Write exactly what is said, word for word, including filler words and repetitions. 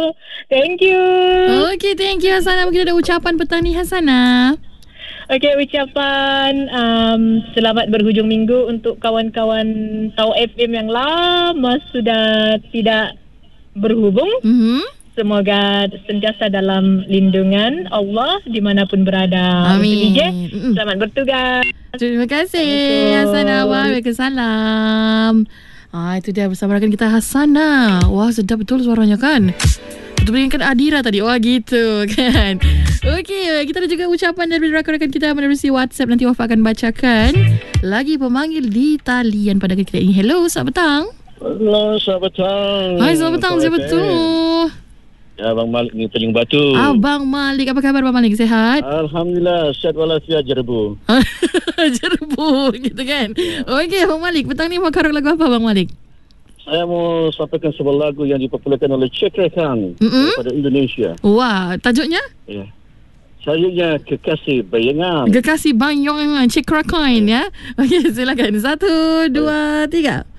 Thank you. Okay, thank you Hasanah. Mungkin ada ucapan petang ni Hasanah. Okay, ucapan um, selamat berhujung minggu untuk kawan-kawan Tau F M yang lama sudah tidak berhubung. Mm-hmm. Semoga sentiasa dalam lindungan Allah dimanapun berada. Amin. Untuk D J, selamat bertugas. Terima kasih Hasanah. Waalaikumsalam. Ah, itu dia bersama rakan kita Hasanah. Wah, sedap betul suaranya kan. Betul kan Adira tadi. Wah, gitu kan. Okey, kita ada juga ucapan dari rakan-rakan kita melalui WhatsApp. Nanti Wafa akan bacakan. Lagi pemanggil di talian pada kita ini. Hello, selamat petang. Hello, selamat petang. Hai, selamat petang. Siapa tu? Ya, Abang Malik ni Tanjung Batu. Abang Malik, apa khabar Abang Malik? Sehat? Alhamdulillah, sihat walafiat Jerbu. Jerbu, gitu kan? Ya. Okey, Abang Malik, petang ni mau karang lagu apa Abang Malik? Saya mau sampaikan sebuah lagu yang dipopularkan oleh Chakra Khan mm-hmm. daripada Indonesia. Wah, tajuknya? Ya. Sajuknya Kekasih Bayangan. Kekasih Bayangan, Chakra Khan ya. Okey, silakan. Satu, dua, tiga.